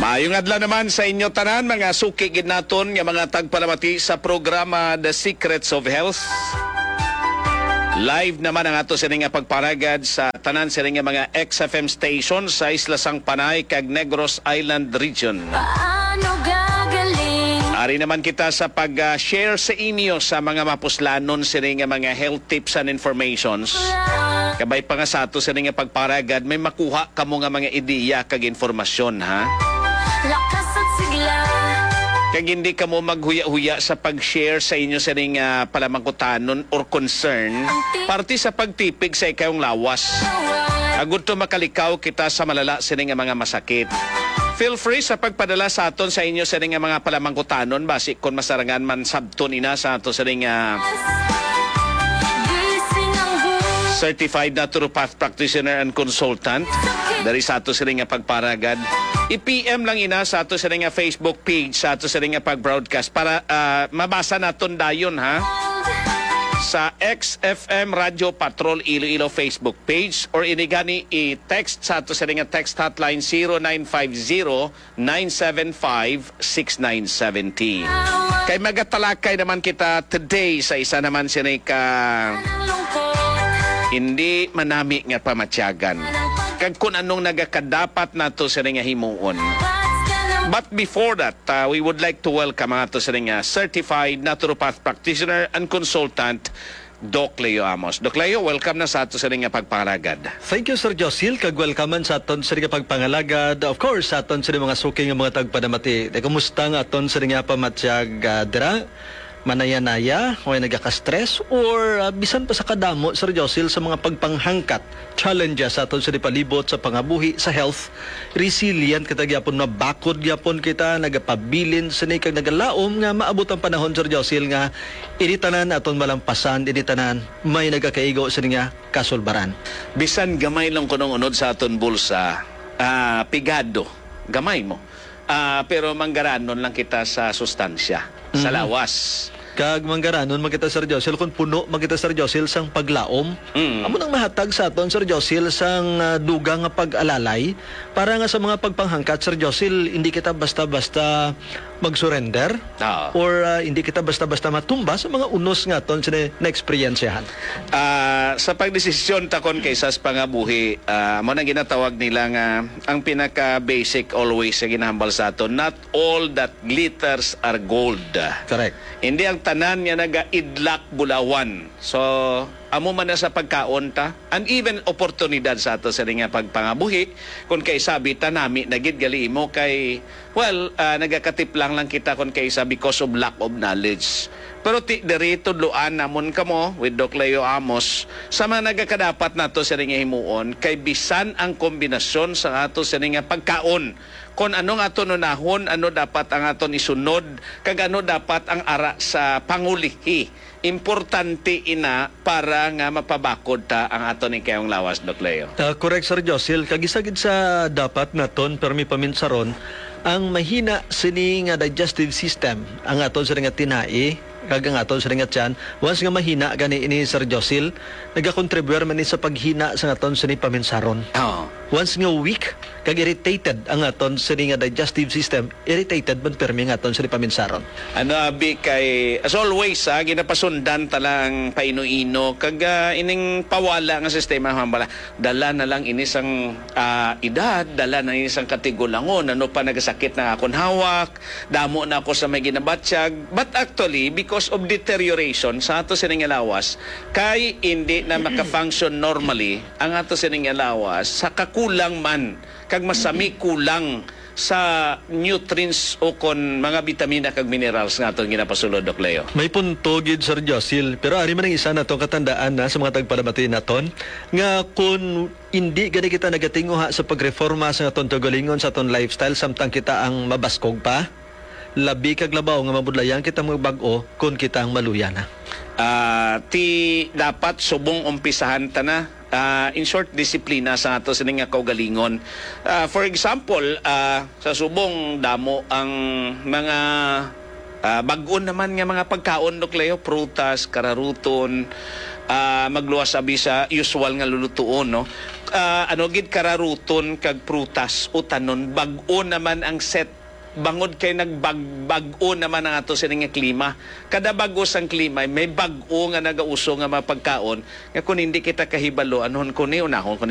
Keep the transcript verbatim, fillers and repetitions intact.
Maayong adlaw naman sa inyo tanan, mga suki gid naton nga mga tagpalamati sa programa The Secrets of Health. Live naman ang ato sining nga pagparagad sa tanan sining nga mga X F M station sa Isla Sang Panay kag Negros Island Region. Paano gagaling? Ari naman kita sa pag-share sa inyo sa mga mapuslanon sining nga mga health tips and informations. Kabay pa nga sa ato sining nga pagparagad, may makuha kamo nga mga ideya kag informasyon, ha? Lakas at sigla. Kag hindi ka mo maghuya-huya sa pag-share sa inyo sa ring uh, palamangkutanon or concern, parte sa pagtipig sa ikayong lawas. Agud to makalikaw kita sa malala sa ring mga masakit. Feel free sa pagpadala sa aton sa inyo sa ring mga palamangkutanon, basi kung masarangan man sabton ina sa ato sa ring uh, Certified Naturopath Practitioner and Consultant. Dari sa ato sa ring nga pagparagad. I-P M lang ina sa ato sa ring nga Facebook page, sa ato sa ring nga pag-broadcast para uh, mabasa naton dayon, ha? Sa X F M Radio Patrol Iloilo Facebook page or inigani i-text sa ato sa ring nga text hotline zero nine five zero nine seven five six nine seven zero. Kay magatalakay naman kita today sa isa naman siya ka hindi manami nga pamatyagan. Kag kung anong nagakadapat nato sa nga himuon. But before that, uh, we would like to welcome ang ato sa nga Certified Naturopath Practitioner and Consultant, Doc Leo Amos. Doc Leo, welcome na sa ato sa nga pagpangalagad. Thank you, Sir Josil. Kag-welcome sa aton sa nga pagpangalagad. Of course, sa aton sa mga suking nga mga tagpadamati. De, kumusta nga aton sa nga pamatyag uh, dira? Manaya-naya, o nagaka-stress, or uh, bisan pa sa kadamo, Sir Josil, sa mga pagpanghangkat, challenges sa aton sa palibot, sa pangabuhi, sa health, resilient kita gyapon, mabakod gyapon kita, nagapabilin, sini kag nagalaom nga maabot ang panahon, Sir Josil, nga initanan aton malampasan, initanan may nagakaigo sa nga kasulbaran. Bisan gamay lang kunong unod sa aton bulsa, uh, pigado, gamay mo. Uh, pero manggaranon lang kita sa sustansya, mm-hmm. sa lawas. Kag manggaranon magkita Sir Josil kung puno magkita Sir Josil sang paglaom. Mm. Amo nang mahatag sa aton Sir Josil sang uh, dugang nga pag-alalay para nga sa mga pagpanghangkat Sir Josil hindi kita basta-basta mag-surrender oh. or uh, hindi kita basta-basta matumba sa mga unos nga aton sa na-experiensyahan. Uh, sa pagdesisyon takon kay sas pangabuhi, uh, mo nang ginatawag nila nga ang pinaka-basic always sa ginahambal sa aton, not all that glitters are gold. Correct. Hindi ang tanan nga naga-idlak bulawan. So, amo man na sa pagkaon ta, and even oportunidad sa ato sa nga pagpangabuhi, kung kay sabi ta nami, nagid gali mo kay, well, uh, nagakatip lang lang kita kung kay sabi because of lack of knowledge. Pero ti diri tudloan namon kamo with Doc Leo Amos sa mga nagakadapat nato sa nga himuon kay bisan ang kombinasyon sa ato sa nga pagkaon. Kung ano nga ato nunahon, ano dapat ang aton isunod, kag ano dapat ang ara sa pangulihi. Importante ina para nga mapabakod ta ang aton ni kayong lawas, Doc Leo. Uh, correct, Sir Josil. Kagisagid sa dapat naton, permi paminsaron, ang mahina sini nga digestive system, ang aton sa nga tinai, kag ang aton sa nga tiyan, once nga mahina gani ini Sir Josil, nagakontribute man ni sa paghina sa aton sa ni paminsaron. Oh. Once nga weak, kag irritated ang aton sa nga digestive system, irritated man permi nga aton sa ni paminsaron. Ano abi kay as always ha, ginapasundan talang paino-ino kag uh, ining pawala nga sistema hambala. Dala na lang ini sang uh, edad, dala na ini sang katigulangon, ano pa nagasakit na akon hawak, damo na ako sa may ginabatsyag. But actually, because of deterioration sa ato sining lawas, kay hindi na maka-function normally ang ato sining lawas sa kakulang man kag masami kulang sa nutrients o kon mga vitamina kag minerals nga atong ginapasulod, Doc Leo. May punto gid Sir Josil, pero ari man ang isa natong katandaan na sa mga tagpadamati naton nga kung hindi gani kita nagatinguha sa pagreforma sa aton tugalingon sa aton lifestyle samtang kita ang mabaskog pa, labi kag labaw nga mabudlayan kita magbag-o kung kita ang maluya na. Uh, ti dapat subong umpisahan ta na. Uh, in short, disiplina sa ato sa nga kaugalingon. Uh, for example, uh, sa subong damo ang mga Ah, bag-on naman nga mga pagkaon no Cleo, prutas, kararuton, ah, magluwas abi sa usual nga lulutuon no. Ah, ano gid kararuton kag prutas utanon bag-on naman ang set bangod kay nagbag-bag-o naman ang ato sa nga klima. Kada bagos ang klima may bag-o nga nagauso nga mga pagkaon nga kung hindi kita kahibalo anhon ko ni unahon ko